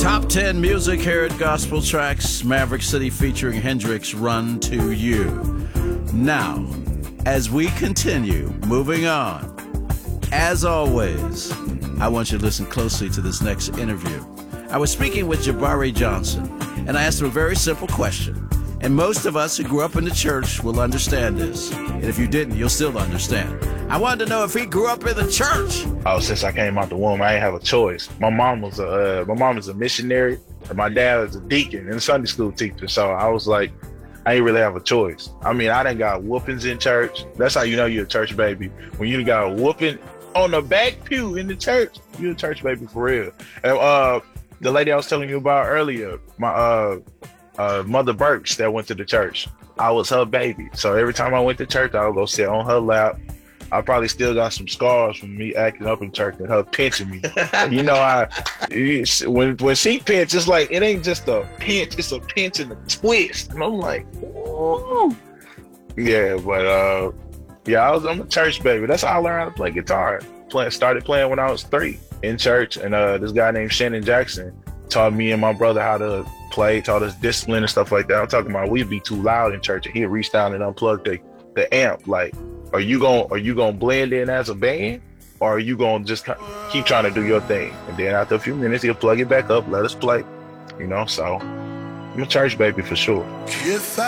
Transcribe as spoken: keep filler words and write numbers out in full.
Top ten music here at Gospel Tracks, Maverick City featuring Hendrix, Run to You. Now, as we continue moving on, as always, I want you to listen closely to this next interview. I was speaking with Jabari Johnson, and I asked him a very simple question. And most of us who grew up in the church will understand this. And if you didn't, you'll still understand. I wanted to know if he grew up in the church. Oh, since I came out the womb, I didn't have a choice. My mom was a uh, my mom was a missionary, and my dad was a deacon and a Sunday school teacher. So I was like, I didn't really have a choice. I mean, I done got whoopings in church. That's how you know you're a church baby. When you got a whooping on the back pew in the church, you're a church baby for real. And uh, the lady I was telling you about earlier, my uh. Uh, Mother Birch that went to the church. I was her baby. So every time I went to church, I would go sit on her lap. I probably still got some scars from me acting up in church and her pinching me. You know, I when when she pinch, it's like, it ain't just a pinch, it's a pinch and a twist. And I'm like, ooh. Yeah, but uh, yeah, I was, I'm a church baby. That's how I learned how to play guitar. Play, started playing when I was three in church. And uh, this guy named Shannon Jackson taught me and my brother how to play, taught us discipline and stuff like that. I'm talking about we'd be too loud in church and he'd reach down and unplug the, the amp. Like, are you gonna are you gonna blend in as a band, or are you gonna just keep trying to do your thing? And then after a few minutes, he'll plug it back up, let us play. You know, so I'm a church baby for sure.